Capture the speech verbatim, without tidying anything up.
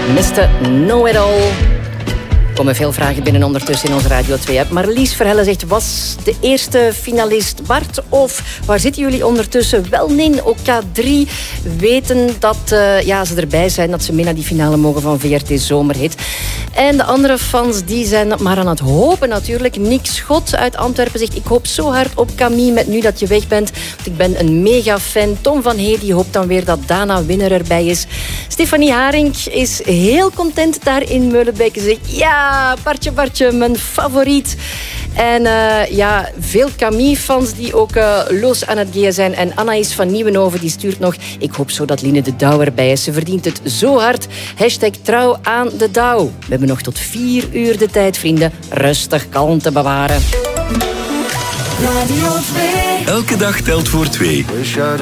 mister Know-It-All. Er komen veel vragen binnen ondertussen in onze Radio twee-app. Marlies Verhelle zegt, was de eerste finalist Bart? Of waar zitten jullie ondertussen? Wel nee, ook K drie weten dat uh, ja, ze erbij zijn, dat ze mee naar die finale mogen van V R T Zomerhit. En de andere fans die zijn maar aan het hopen natuurlijk. Nick Schot uit Antwerpen zegt, ik hoop zo hard op Camille met Nu dat je weg bent. Want ik ben een mega fan. Tom van Hedy hoopt dan weer dat Dana Winner erbij is. Stefanie Haring is heel content daar in Meulenbeek. Ze zegt, ja, Bartje, Bartje, mijn favoriet. En uh, ja, veel Camille-fans die ook uh, los aan het gaan zijn. En Anaïs van Nieuwenhoven die stuurt nog, ik hoop zo dat Line de Douw erbij is. Ze verdient het zo hard. Hashtag trouw aan de Douw. We hebben nog tot vier uur de tijd, vrienden. Rustig kalmte bewaren. Radio twee. Elke dag telt voor twee.